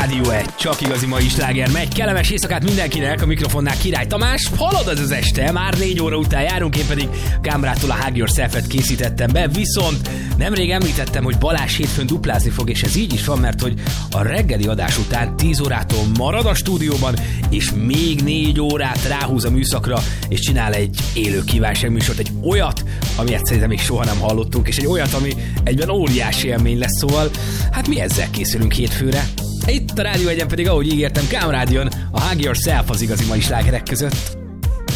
Rádió 1, csak igazi mai sláger megy. Kellemes éjszakát mindenkinek, a mikrofonnál Király Tamás. Halad az este, már 4 óra után járunk, én pedig Kámrától a Hug Yourself-et készítettem be, viszont nemrég említettem, hogy Balázs hétfőn duplázni fog, és ez így is van, mert hogy a reggeli adás után 10 órától marad a stúdióban, és még 4 órát ráhúz a műszakra, és csinál egy élő kívánságműsort, egy olyat, amilyet szerintem még soha nem hallottunk, és egy olyat, ami egyben óriási élmény lesz, szóval hát mi ezzel készülünk hétfőre. Itt a Rádió 1-en pedig, ahogy ígértem, Kámrádion a Hug Yourself az igazi mai slágerek között.